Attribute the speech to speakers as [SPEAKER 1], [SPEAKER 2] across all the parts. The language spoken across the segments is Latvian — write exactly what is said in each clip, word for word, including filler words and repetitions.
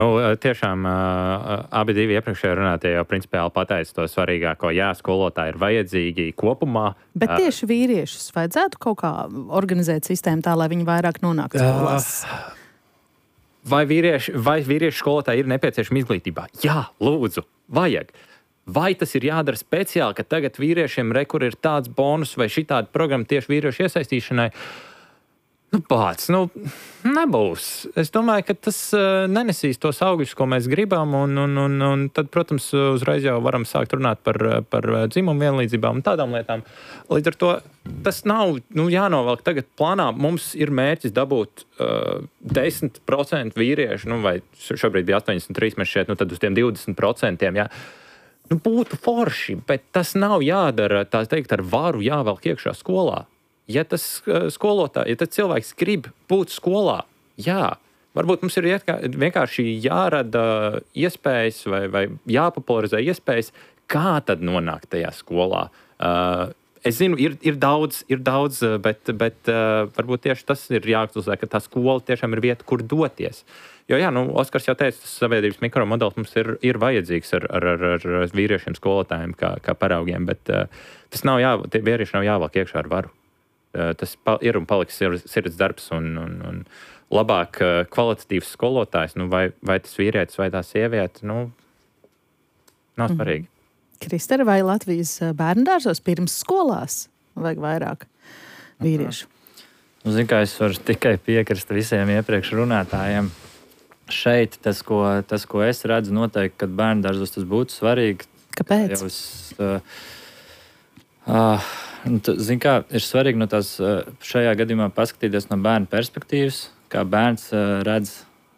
[SPEAKER 1] Nu, tiešām abi divi iepriekšējie runātie jau principiāli pateica to svarīgāko. Jā, skolotāji ir vajadzīgi kopumā.
[SPEAKER 2] Bet tieši vīriešus vajadzētu kaut kā organizēt sistēmu tā, lai viņi vairāk nonāktu skolās?
[SPEAKER 1] Vai vīrieši, vai vīriešu skolotāji ir nepieciešama izglītībā? Jā, lūdzu, vajag. Vai tas ir jādara speciāli, ka tagad vīriešiem rekur ir tāds bonus vai šitāda programma tieši vīriešu iesaistīšanai? Nu, pats, nu, nebūs. Es domāju, ka tas uh, nenesīs tos augļus, ko mēs gribam, un, un, un, un tad, protams, uzreiz jau varam sākt runāt par, par dzimumu vienlīdzībām un tādām lietām. Līdz ar to tas nav nu, jānovelk tagad plānā. Mums ir mērķis dabūt uh, desmit procenti vīriešu, nu, vai šobrīd bija astoņdesmit trīs, mēs šeit, nu, tad uz tiem divdesmit procentiem, jā. Nu, būtu forši, bet tas nav jādara, tā teikt, ar varu jāvelk iekšā skolā. Ja tas skolotā, ja tas cilvēks grib būt skolā, jā, varbūt mums ir vienkārši jārada iespējas vai, vai jāpopularizē iespējas, kā tad nonākt tajā skolā. Uh, es zinu, ir, ir daudz, ir daudz, bet, bet uh, varbūt tieši tas ir jāuzsver, ka tā skola tiešām ir vieta, kur doties. Jo jā, nu, Oskars jau teica, tas sabiedrības mikromodelis mums ir, ir vajadzīgs ar, ar, ar, ar vīriešiem skolotājiem kā, kā paraugiem, bet uh, tas nav jā, tie vīrieši nav jāvalk iekšā ar varu. Tas ir un paliks sirds darbs un, un, un labāk kvalitatīvs skolotājs, nu vai, vai tas vīrietis vai tā sieviete, nu, nav svarīgi.
[SPEAKER 2] Mm. Kristera, vai Latvijas bērndārzos pirms skolās vajag vairāk vīriešu?
[SPEAKER 3] Nu, zin kā, es varu tikai piekrist visiem iepriekš runātājiem. Šeit tas, ko, tas, ko es redzu noteikti, kad bērndārzos tas būtu svarīgi.
[SPEAKER 2] Kāpēc?
[SPEAKER 3] Jau es, uh, uh, Zin kā, ir svarīgi no tās šajā gadījumā paskatīties no bērna perspektīvas, kā bērns redz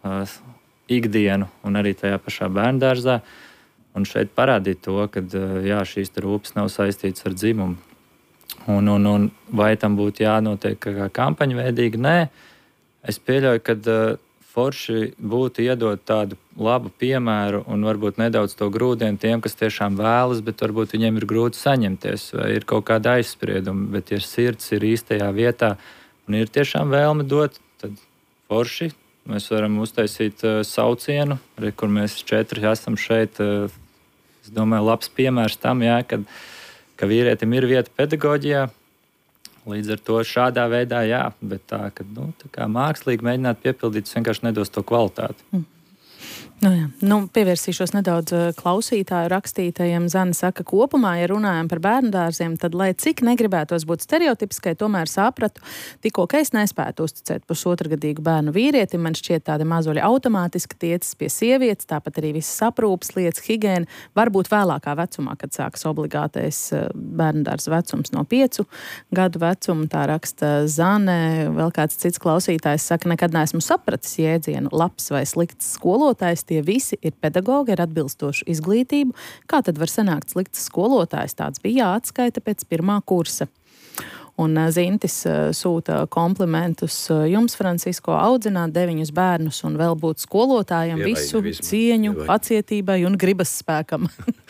[SPEAKER 3] ikdienu un arī tajā pašā bērndārzā. Un šeit parādīt to, ka jā, šīs rūpes nav saistītas ar dzimumu. Un, un, un vai tam būtu jānotiek kā kampaņveidīgi? Nē, es pieļauju, ka forši būtu iedot tādu labu piemēru un varbūt nedaudz to grūdienu tiem, kas tiešām vēlas, bet varbūt viņiem ir grūti saņemties vai ir kaut kāda aizsprieduma, bet ja sirds ir īstajā vietā un ir tiešām vēlme dot, tad forši mēs varam uztaisīt uh, saucienu, re, kur mēs četri esam šeit. Uh, es domāju, labs piemērs tam, jā, kad, ka vīrietim ir vieta pedagoģijā. Līdz ar to šādā veidā, jā, bet tā, ka nu, tā kā mākslīgi mēģināt piepildīt, tas vienkārši nedos to kvalitāti.
[SPEAKER 2] Mm. Nu, jā. Nu, pievērsīšos nedaudz klausītāju rakstītajiem. Zana saka, kopumā, ja runājam par bērndārziem, tad, lai cik negribētos būt stereotipiskai, tomēr sapratu, tikko, ka es nespētu uzticēt pusotrgadīgu bērnu vīrietim, man šķiet tādi mazuļi automātiski tiecas pie sievietes, tāpat arī visas aprūpas lietas, higiēna, varbūt vēlākā vecumā, kad sākas obligātais bērndārza vecums no piecu gadu vecuma, tā raksta Zane. Vēl kāds cits klausītājs saka, nekad neesmu sapratis jēdzienu labs vai slikts skolotājs. Tie visi ir pedagogi ar atbilstošu izglītību. Kā tad var sanākt slikts skolotājs? Tāds bija jāatskaita pēc pirmā kursa. Un Zintis sūta komplimentus jums, Francisko, audzināt deviņus bērnus un vēl būt skolotājiem Ievaini, visu vismu. cieņu, Ievaini. pacietībai un gribas spēkam.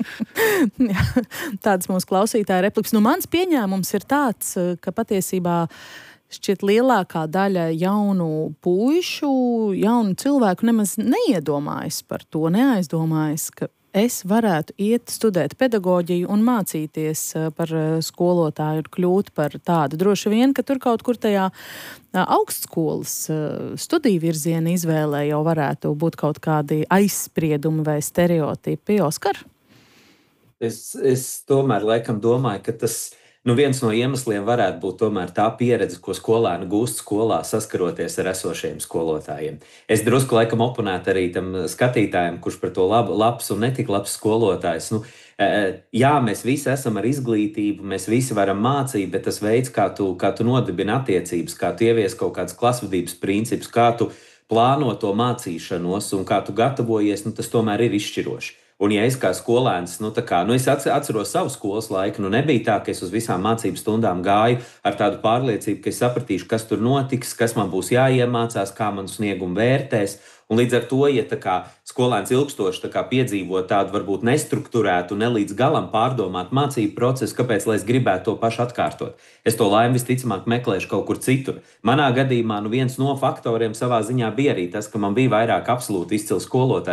[SPEAKER 2] Tāds mūsu klausītāja repliks. Nu, mans pieņēmums ir tāds, ka patiesībā šķiet lielākā daļa jaunu puišu, jaunu cilvēku nemaz neiedomājas par to, neaizdomājas, ka es varētu iet studēt pedagoģiju un mācīties par skolotāju un kļūt par tādu. Droši vien, ka tur kaut kur tajā augstskolas studiju virziena izvēlē jau varētu būt kaut kādi aizspriedumi vai stereotipi. Oskar?
[SPEAKER 4] Es, es tomēr laikam domāju, ka tas Nu, viens no iemesliem varētu būt tomēr tā pieredze, ko skolēni gūst skolā, saskaroties ar esošajiem skolotājiem. Es drusku laikam oponētu arī tam skatītājiem, kurš par to lab, labs un netik labs skolotājs. Nu, jā, mēs visi esam ar izglītību, mēs visi varam mācīt, bet tas veids, kā tu, kā tu nodibini attiecības, kā tu ievies kaut kāds klasvedības principus, kā tu plāno to mācīšanos un kā tu gatavojies, nu, tas tomēr ir izšķiroši. Un, ja es kā skolēns, nu, tā kā, nu, es atceros savu skolas laiku, nu, nebija tā, ka es uz visām mācību stundām gāju ar tādu pārliecību, ka es sapratīšu, kas tur notiks, kas man būs jāiemācās, kā man sniegumu vērtēs Un līdz ar to, ja tā kā skolēns ilgstoši tā kā piedzīvo tādu varbūt nestrukturētu, ne līdz galam pārdomātu mācību procesu, kāpēc lai es gribētu to pašu atkārtot? Es to laimi visticamāk meklēšu kaut kur citur. Manā gadījumā nu viens no faktoriem savā ziņā bija arī tas, ka man bija vairāk absolūti izcils skolotāji.